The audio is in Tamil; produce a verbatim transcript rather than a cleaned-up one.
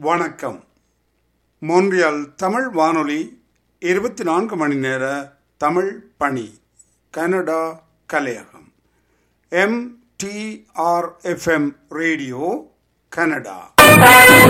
வணக்கம். மோன்றியால் தமிழ் வானொலி இருபத்தி நான்கு மணி நேர தமிழ் பணி. Canada கலையகம். M D R F M radio Canada.